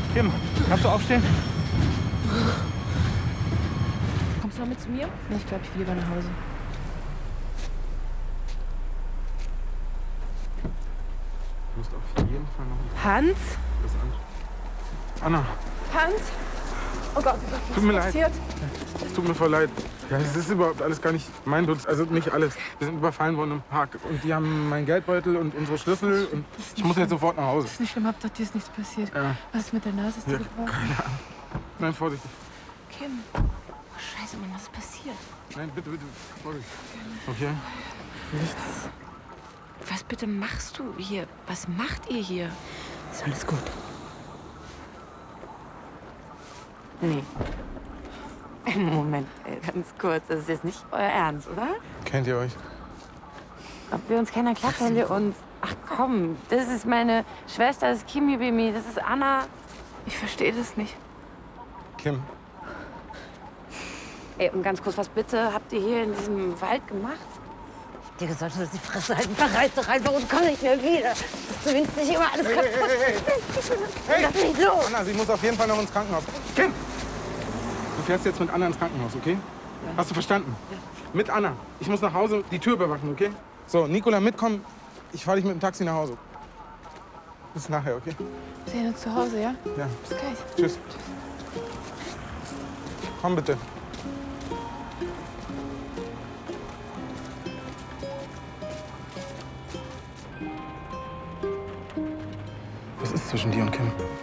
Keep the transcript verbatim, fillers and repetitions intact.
Kim, kannst du aufstehen? Kommst du noch mit zu mir? Nee, ich glaube, ich will lieber nach Hause. Du musst auf jeden Fall noch... Hans? Das an. Anna. Hans? Oh Gott, oh Gott, was Tut mir ist passiert? leid. Es tut mir voll leid. Ja, es ist überhaupt alles gar nicht mein Tod. Also nicht alles. Wir sind überfallen worden im Park. Und die haben meinen Geldbeutel und unsere Schlüssel. Und ich muss jetzt sofort nach Hause. Das ist nicht schlimm, Hauptsache dir ist nichts passiert. Ja. Was ist mit der Nase? Ist die Ja, gebrochen? keine Ahnung. Nein, vorsichtig. Kim. Oh, scheiße, Mann, was ist passiert? Nein, bitte, bitte. Vorsichtig. Okay? Nichts. Was bitte machst du hier? Was macht ihr hier? Ist alles gut? Nee. Moment, ey, ganz kurz. Das ist jetzt nicht euer Ernst, oder? Kennt ihr euch? Ob wir uns kennen, klar kennen wir uns. Ach komm, das ist meine Schwester, das ist Kimi Bimi, das ist Anna. Ich verstehe das nicht. Kim. Ey, und ganz kurz, was bitte habt ihr hier in diesem Wald gemacht? Ich hab dir gesagt, du sollst die Fresse halten. Verreist doch einfach und komm nicht mehr wieder. Du willst nicht immer alles kaputt. Hey, hey, hey. Hey. Lass mich los. Anna, sie muss auf jeden Fall noch ins Krankenhaus. Kim! Du fährst jetzt mit Anna ins Krankenhaus, okay? Ja. Hast du verstanden? Ja. Mit Anna. Ich muss nach Hause die Tür überwachen, okay? So, Nicola, mitkommen. Ich fahre dich mit dem Taxi nach Hause. Bis nachher, okay? Wir sehen uns zu Hause, ja? Ja. Bis gleich. Tschüss. Komm bitte. Was ist zwischen dir und Kim?